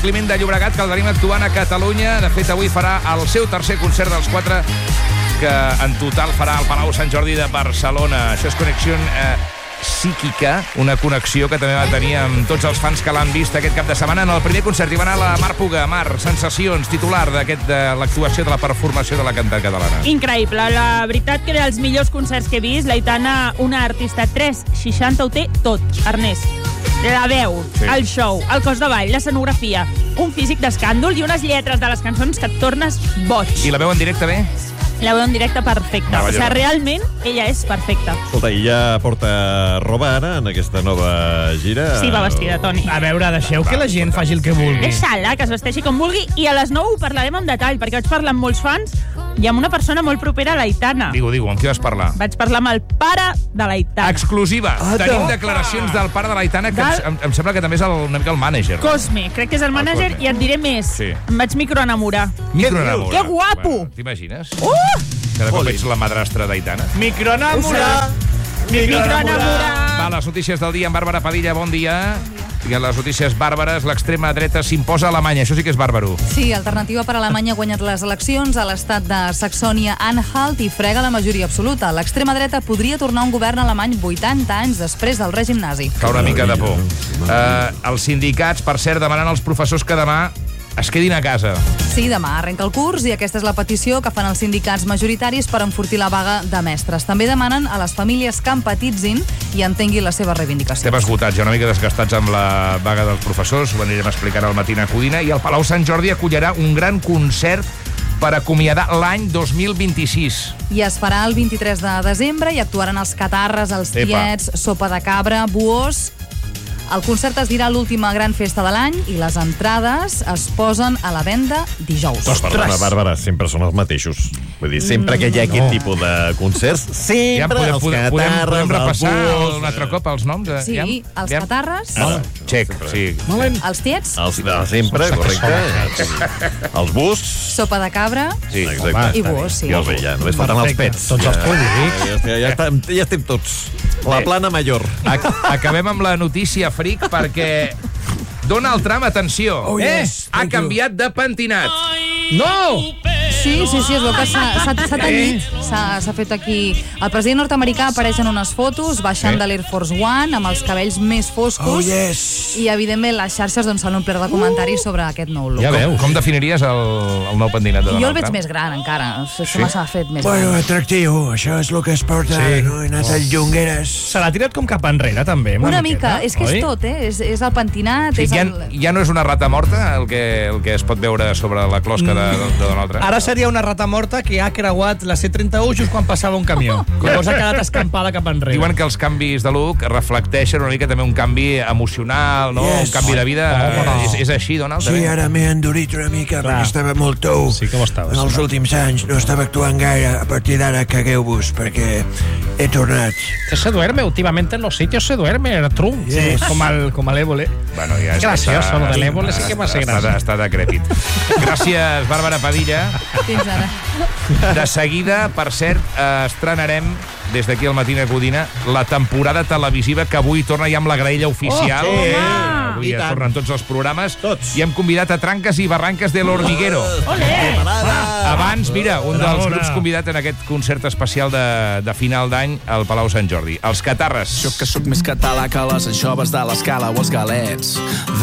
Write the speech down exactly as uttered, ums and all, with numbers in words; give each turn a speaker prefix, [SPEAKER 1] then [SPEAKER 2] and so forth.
[SPEAKER 1] Climent de Llobregat, que el tenim actuant a Catalunya. De fet, avui farà el seu tercer concert dels quatre, que en total farà al Palau Sant Jordi de Barcelona. Això és Connexió eh, Psíquica, una connexió que també va tenir amb tots els fans que l'han vist aquest cap de setmana. En el primer concert hi va anar la Mar Puga. Mar, sensacions, titular d'aquest de l'actuació de la performació de la cantant catalana.
[SPEAKER 2] Increïble, la veritat que dels millors concerts que he vist, l'Aitana, una artista tres seixanta, ho té tot, Ernest. La veu, sí. El show, el cos de ball, l'escenografia, un físic d'escàndol i unes lletres de les cançons que et tornes boig.
[SPEAKER 1] I la veu en directe bé?
[SPEAKER 2] La veu en directe perfecta. O sigui, realment, ella és perfecta.
[SPEAKER 3] Escolta, ella porta roba ara en aquesta nova gira?
[SPEAKER 2] Sí, va vestida, Toni.
[SPEAKER 4] A veure, deixeu que la gent faci el que vulgui.
[SPEAKER 2] Deixa-la, que es vesteixi com vulgui, i a les nou ho parlarem en detall, perquè vaig parlar amb molts fans i amb una persona molt propera a l'Aitana.
[SPEAKER 1] Digo, digo, amb qui vas parlar?
[SPEAKER 2] Vaig parlar amb el pare de l'Aitana.
[SPEAKER 1] Exclusiva. Ah, Tenim declaracions del pare de l'Aitana, que del... em, em sembla que també és el, una mica el mànager.
[SPEAKER 2] Cosme, crec que és el mànager, i et diré més.
[SPEAKER 1] Sí.
[SPEAKER 2] Em vaig microenamorar.
[SPEAKER 1] Microenamorar.
[SPEAKER 2] Que guapo!
[SPEAKER 1] Bueno, t'imagines?
[SPEAKER 2] Uh!
[SPEAKER 1] Que de cop ets la madrastra d'Aitana.
[SPEAKER 4] Microenamorar!
[SPEAKER 2] Microenamorar!
[SPEAKER 1] Va, les notícies del dia amb Bàrbara Padilla, bon dia. I a les notícies bàrbares, l'extrema dreta s'imposa a Alemanya. Això sí que és bàrbaro.
[SPEAKER 5] Sí, Alternativa per Alemanya ha guanyat les eleccions a l'estat de Saxònia-Anhalt i frega la majoria absoluta. L'extrema dreta podria tornar a un govern alemany vuitanta anys després del règim nazi.
[SPEAKER 1] Fa una mica de por. Uh, els sindicats, per cert, demanen als professors que demà es quedin a casa.
[SPEAKER 5] Sí, demà arrenca el curs i aquesta és la petició que fan els sindicats majoritaris per enfortir la vaga de mestres. També demanen a les famílies que empatitzin i entenguin les seves reivindicacions.
[SPEAKER 1] Estem esgotats, ja una mica desgastats amb la vaga dels professors, ho anirem explicant al matí a Codina, i el Palau Sant Jordi acollirà un gran concert per acomiadar l'any dos mil vint-i-sis.
[SPEAKER 5] I es farà el vint-i-tres de desembre i actuaran els Catarres, els Tiets, Sopa de Cabra, Buós. El concert es dirà l'última gran festa de l'any i les entrades es posen a la venda dijous.
[SPEAKER 3] Ostres! Perdona, Bàrbara, sempre són els mateixos. Vull dir, sempre que hi ha aquest tipus de concerts, sempre ja, podem,
[SPEAKER 1] els
[SPEAKER 3] Catarres,
[SPEAKER 1] podem, podem repassar
[SPEAKER 3] els Buós,
[SPEAKER 1] un altre cop els noms?
[SPEAKER 5] Sí,
[SPEAKER 1] ja?
[SPEAKER 5] els
[SPEAKER 1] ja?
[SPEAKER 5] Catarres.
[SPEAKER 3] Ah,
[SPEAKER 1] Check, sí.
[SPEAKER 5] Els Tiets.
[SPEAKER 3] Els de sempre, correcte. Els Buós.
[SPEAKER 5] Sopa de Cabra.
[SPEAKER 3] Sí, exacte.
[SPEAKER 5] I Buós, sí.
[SPEAKER 3] Ja, ja, només falten els pets.
[SPEAKER 4] Tots els públics.
[SPEAKER 3] Ja, ja, ja, estem, ja estem tots. La plana major.
[SPEAKER 1] Acabem amb la notícia freak perquè Donald Trump, atenció,
[SPEAKER 4] oh, yes.
[SPEAKER 1] ha canviat de pentinat.
[SPEAKER 4] No!
[SPEAKER 5] Sí, sí, sí, es veu que s'ha tenyit. S'ha fet aquí... El president nord-americà apareix en unes fotos baixant de l'Air Force One amb els cabells més foscos.
[SPEAKER 4] Oh, yes.
[SPEAKER 5] I, evidentment, les xarxes doncs, s'han omplert de comentaris sobre aquest nou look.
[SPEAKER 1] Ja veus. Com, com definiries el, el nou pentinat de Donald Trump?
[SPEAKER 5] Jo el veig més gran, encara. Sí? S'ha fet més
[SPEAKER 6] bueno,
[SPEAKER 5] gran.
[SPEAKER 6] atractiu. Això és el que es porta, sí. No? He anat a Llongueres.
[SPEAKER 4] Se l'ha tirat com cap enrere, també.
[SPEAKER 5] Una, una
[SPEAKER 4] miqueta,
[SPEAKER 5] mica. És que és
[SPEAKER 4] oi?
[SPEAKER 5] tot, eh? És, és el pentinat.
[SPEAKER 1] Sí,
[SPEAKER 5] és
[SPEAKER 1] ja,
[SPEAKER 5] el...
[SPEAKER 1] ja no és una rata morta el que, el que es pot veure sobre la closca de, de Donald Trump.
[SPEAKER 4] Ara seria una rata morta que ha creuat la C trenta u just quan passava un camió. Llavors ha quedat escampada cap enrere.
[SPEAKER 1] Diuen que els canvis de look reflecteixen una mica també un canvi emocional, no?
[SPEAKER 6] Yes.
[SPEAKER 1] Un canvi de vida.
[SPEAKER 4] Oh, no.
[SPEAKER 1] és, és així, Donald?
[SPEAKER 6] Sí, ara m'he endurit una mica
[SPEAKER 4] Clar.
[SPEAKER 6] perquè estava molt tou.
[SPEAKER 4] Sí, com estaves?
[SPEAKER 6] En els últims anys no estava actuant gaire. A partir d'ara cagueu-vos perquè he tornat.
[SPEAKER 4] Se duerme, últimamente en los sitios se duerme, Trump.
[SPEAKER 6] Yes.
[SPEAKER 4] Com el, com l'Évole.
[SPEAKER 1] Bueno, ja és
[SPEAKER 4] gracioso, lo de l'Évole sí que va ser gràcies.
[SPEAKER 1] Està, està decrèpit. Gràcies, Bàrbara Padilla.
[SPEAKER 5] Fins ara.
[SPEAKER 1] De seguida, per cert, eh, estrenarem des d'aquí al Matí a Codina la temporada televisiva que avui torna ja amb la graella oficial.
[SPEAKER 5] Oh,
[SPEAKER 1] eh?
[SPEAKER 5] home!
[SPEAKER 1] Avui ja tornen tots els programes.
[SPEAKER 3] Tots.
[SPEAKER 1] I hem convidat a Tranques i Barranques de l'Hormiguero. Abans, mira, un dels grups convidat en aquest concert especial de, de final d'any al Palau Sant Jordi. Els Catarres.
[SPEAKER 7] Jo que sóc més català que les anxoves de l'escala o els galets.